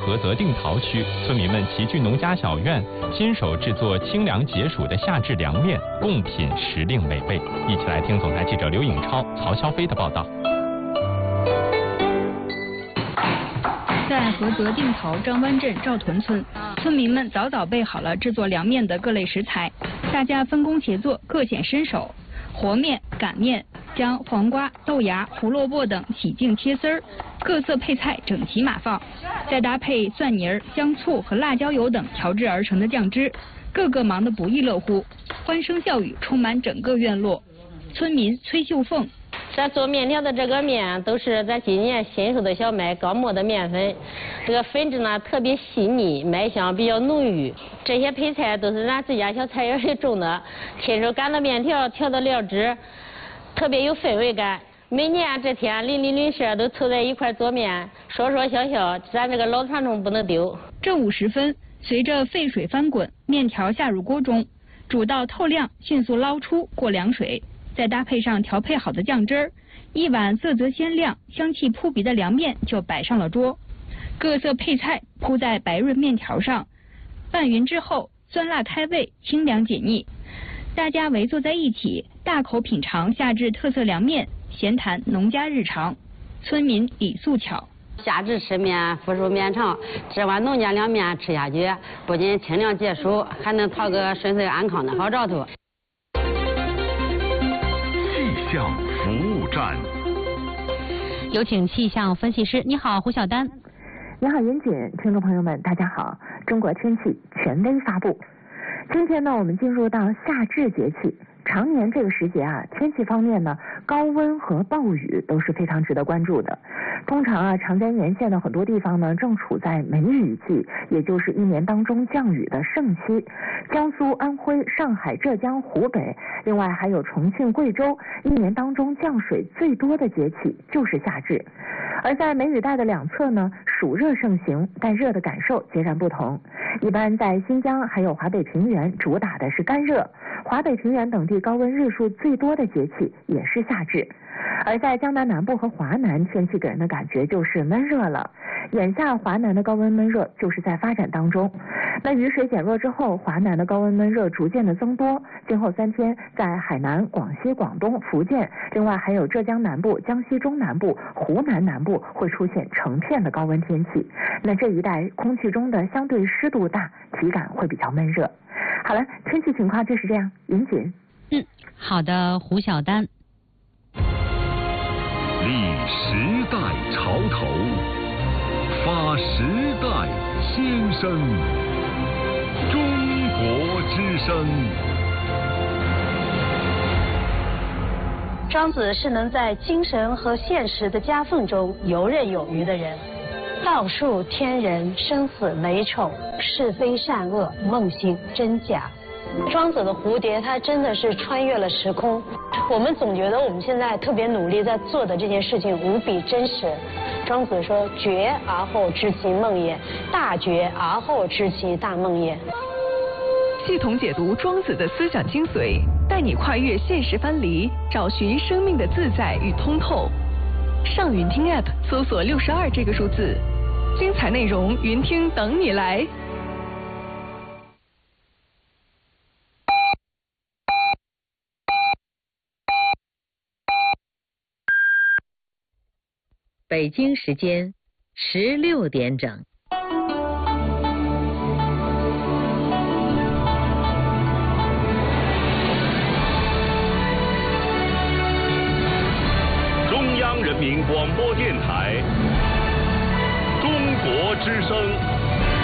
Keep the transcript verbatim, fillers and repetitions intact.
菏泽定陶区，村民们齐聚农家小院，亲手制作清凉解暑的夏至凉面，共品时令美味。一起来听总台记者刘颖超、曹肖飞的报道。 在菏泽定陶张湾镇赵屯村，村民们早早备好了制作凉面的各类食材，大家分工协作，各显身手。和面、擀面，将黄瓜、豆芽、胡萝卜等洗净切丝儿，各色配菜整齐码放，再搭配蒜泥、香醋和辣椒油等调制而成的酱汁，个个忙得不亦乐乎，欢声笑语充满整个院落。村民崔秀凤。 咱做面条的这个面都是咱今年新收的小麦刚磨的面粉，这个粉质呢特别细腻，麦香比较浓郁。这些配菜都是咱自家小菜园里种的，亲手擀的面条，调的料汁，特别有氛围感。每年这天邻里邻舍都凑在一块做面，说说笑笑，咱这个老传统不能丢。 正午时分，随着沸水翻滚，面条下入锅中，煮到透亮，迅速捞出，过凉水。再搭配上调配好的酱汁儿，一碗色泽鲜亮、香气扑鼻的凉面就摆上了桌。各色配菜铺在白润面条上，拌匀之后，酸辣开胃，清凉解腻。大家围坐在一起，大口品尝夏至特色凉面，闲谈农家日常。村民李素巧。 夏至吃面，福寿绵长，吃碗农家凉面吃下去，不仅清凉解暑，还能讨个顺遂安康的好兆头。 气象服务站， 有请气象分析师。你好，胡晓丹。 你好，严谨，听众朋友们，大家好。中国天气权威发布。今天呢，我们进入到夏至节气。常年这个时节啊，天气方面呢，高温和暴雨都是非常值得关注的。通常啊，长江沿线的很多地方呢，正处在梅雨季，也就是一年当中降雨的盛期。江苏、安徽、上海、浙江、湖北，另外还有重庆、贵州，一年当中降水最多的节气就是夏至。而在梅雨带的两侧呢，暑热盛行，但热的感受截然不同。一般在新疆还有华北平原，主打的是干热。华北平原等地高温日数最多的节气也是夏至。而在江南南部和华南，天气给人的感觉就是闷热了。眼下华南的高温闷热就是在发展当中。那雨水减弱之后，华南的高温闷热逐渐的增多。今后三天，在海南、广西、广东、福建，另外还有浙江南部、江西中南部、湖南南部会出现成片的高温天气。那这一带空气中的相对湿度大，体感会比较闷热。好了，天气情况就是这样。云锦。 嗯，好的，胡晓丹。 立时代潮头，发时代先声，中国之声。 庄子是能在精神和现实的夹缝中游刃有余的人，道术天人，生死美丑，是非善恶，梦醒真假。庄子的蝴蝶，它真的是穿越了时空。我们总觉得我们现在特别努力在做的这件事情无比真实。庄子说：“觉而后知其梦也，大觉而后知其大梦也。” 系统解读庄子的思想精髓，带你跨越现实藩篱，找寻生命的自在与通透。上云听 App 搜索六十二这个数字，精彩内容云听等你来。 北京时间十六点整。 中央人民广播电台，中国之声。